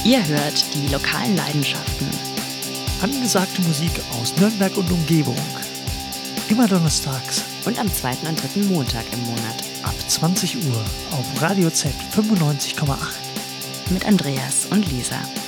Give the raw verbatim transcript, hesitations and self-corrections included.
Ihr hört die lokalen Leidenschaften. Angesagte Musik aus Nürnberg und Umgebung. Immer donnerstags. Und am zweiten und dritten Montag im Monat. Ab zwanzig Uhr auf Radio Z fünfundneunzig Komma acht. Mit Andreas und Lisa.